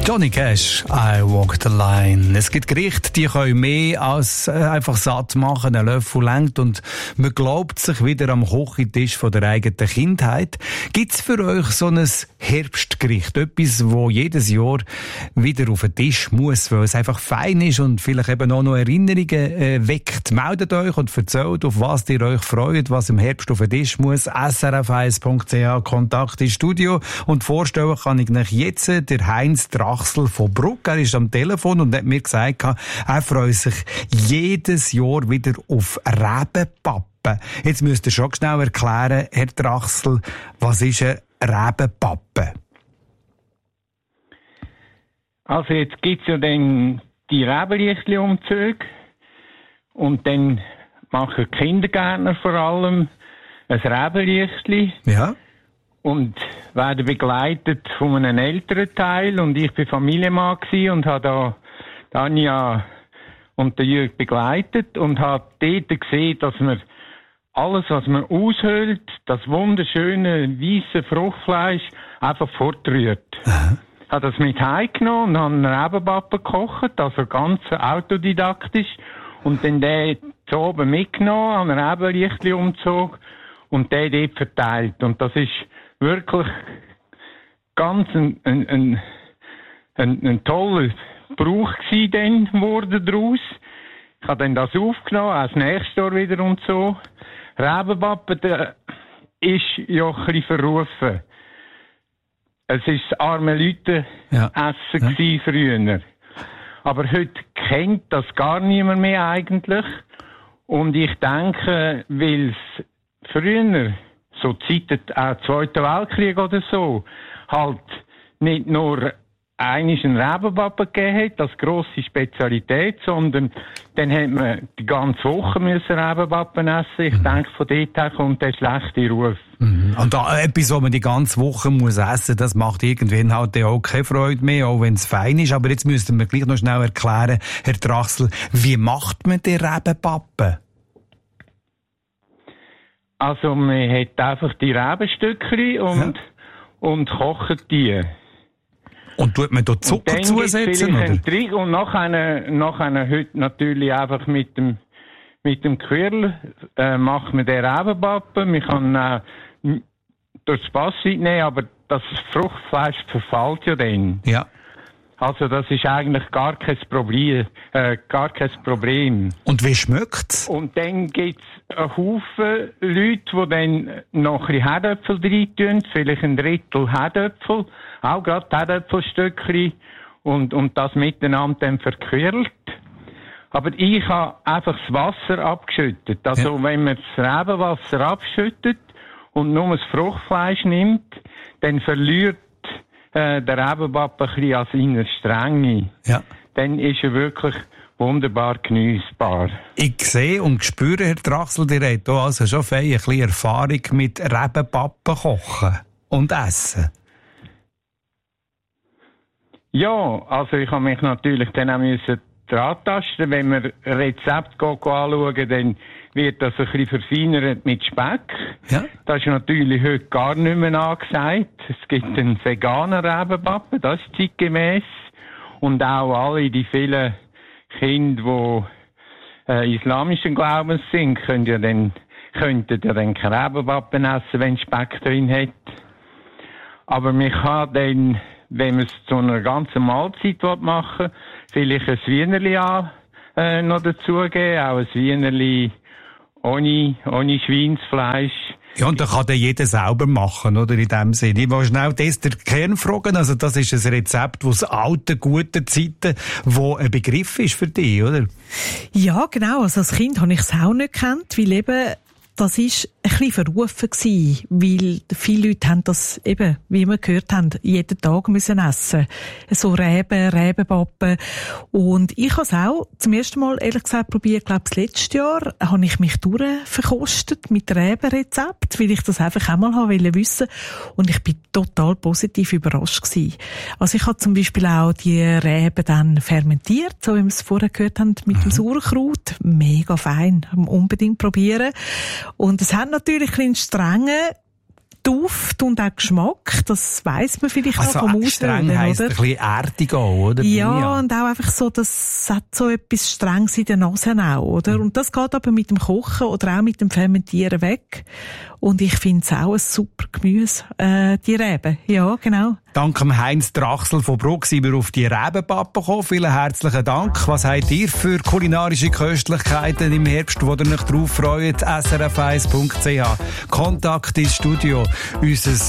Johnny Cash, I Walk the Line. Es gibt Gerichte, die können mehr als einfach satt machen. Ein Löffel reicht und man glaubt sich wieder am Kochentisch von der eigenen Kindheit. Gibt's für euch so ein Herbstgericht? Etwas, wo jedes Jahr wieder auf den Tisch muss, weil es einfach fein ist und vielleicht eben auch noch Erinnerungen weckt. Meldet euch und erzählt, auf was ihr euch freut, was im Herbst auf den Tisch muss. srf1.ch, Kontakt ins Studio. Und vorstellen kann ich euch jetzt der Heinz Drachsel von Bruck. Er ist am Telefon und hat mir gesagt, er freut sich jedes Jahr wieder auf Rebenpappen. Jetzt müsst ihr schon schnell erklären, Herr Drachsel, was ist ein Rebenpappen? Also jetzt gibt's ja dann die Rebenlichtli-Umzüge und dann machen die Kindergärtner vor allem ein Rebenlichtli. Ja. Und werden begleitet von einem älteren Teil. Und ich war Familienmann und habe da Anja und den Jürg begleitet und habe dort gesehen, dass man alles, was man aushöhlt, das wunderschöne, weisse Fruchtfleisch, einfach fortrührt. Ich habe das mit heimgenommen und habe einen Rebenpappen gekocht, also ganz autodidaktisch. Und dann den zu oben mitgenommen, an einen Rebenlichtli-Umzug und den dort verteilt. Und das ist wirklich ganz ein toller Brauch geworden daraus. Ich habe dann das aufgenommen, auch das nächste Jahr wieder und so. Rebenpappen, der ist ja ein bisschen verrufen. Es war das arme Leute-Essen früher. Aber heute kennt das gar niemand mehr eigentlich. Und ich denke, weil es früher, so Zeiten, auch Zweiten Weltkrieg oder so, halt nicht nur einen Rebenpappen gegeben hat, als grosse Spezialität, sondern dann hat man die ganze Woche Rebenpappen essen. Ich denke, von dort her kommt der schlechte Ruf. Und da etwas, was man die ganze Woche muss essen, das macht irgendwann halt auch keine Freude mehr, auch wenn es fein ist. Aber jetzt müssten wir gleich noch schnell erklären, Herr Drachsel, wie macht man den Rebenpappen? Also man hat einfach die Rebenstückchen und kocht die. Und tut man da Zucker zusetzen, oder? Und nachher heute natürlich einfach mit dem Quirl macht man den Rebenpappen. Man kann durch das Passwort nehmen, aber das Fruchtfleisch verfällt ja dann. Ja. Also das ist eigentlich gar kein Problem. Und wie schmeckt's? Und dann gibt's einen Haufen Leute, die dann noch ein bisschen Herdöpfel rein tun, vielleicht ein Drittel Herdöpfel, auch gerade Herdöpfelstückchen und das miteinander dann verquirlt. Aber ich habe einfach das Wasser abgeschüttet. Also wenn man das Rebenwasser abschüttet und nur das Fruchtfleisch nimmt, dann verliert der Rebenpappen ein bisschen an seiner Strenge. Ja. Dann ist er wirklich wunderbar geniessbar. Ich sehe und spüre, Herr Drachsel, ihr habt hier also schon ein bisschen Erfahrung mit Rebenpappen kochen und essen. Ja, also ich habe mich natürlich dann auch dran tasten. Wenn wir Rezepte anschauen, dann wird das ein bisschen verfeinert mit Speck. Ja. Das ist natürlich heute gar nicht mehr angesagt. Es gibt einen veganen Rebenpappen, das ist zeitgemäß. Und auch alle die vielen Kinder, die islamischen Glaubens sind, könnten ja dann keinen Rebenpappen essen, wenn Speck drin hat. Aber man kann dann, wenn man es zu einer ganzen Mahlzeit machen will, vielleicht ein Wienerli noch dazugeben, auch ein Wienerli ohne Schweinsfleisch. Ja, und da kann dann jeder selber machen, oder? In dem Sinne. Ich will schnell der Kern fragen. Also, das ist ein Rezept aus alten, guten Zeiten, wo ein Begriff ist für dich, oder? Ja, genau. Also, als Kind habe ich es auch nicht gekannt, weil eben, das ist ein bisschen verrufen gewesen, weil viele Leute haben das eben, wie wir gehört haben, jeden Tag müssen essen. So Rebenpappen. Und ich habe es auch zum ersten Mal, ehrlich gesagt, probiert. Ich glaube, das letzte Jahr habe ich mich durchverkostet mit Rebenrezept, weil ich das einfach auch mal wissen wollte. Und ich bin total positiv überrascht gewesen. Also ich habe zum Beispiel auch die Reben dann fermentiert, so wie wir es vorher gehört haben, mit dem Sauerkraut. Mega fein. Unbedingt probieren. Und es hat natürlich einen strengen Duft und auch Geschmack, das weiss man vielleicht also noch vom Aussehen, streng heisst ein bisschen erdig auch, oder? Ja, und auch einfach so, das hat so etwas Strenges in der Nase auch, oder? Und das geht aber mit dem Kochen oder auch mit dem Fermentieren weg. Und ich finde es auch ein super Gemüse, die Reben. Ja, genau. Dank Heinz Drachsel von Bruck sind wir auf die Rebenpappe gekommen. Vielen herzlichen Dank. Was habt ihr für kulinarische Köstlichkeiten im Herbst, wo ihr euch drauf freut? srf1.ch. Kontakt ins Studio. Unser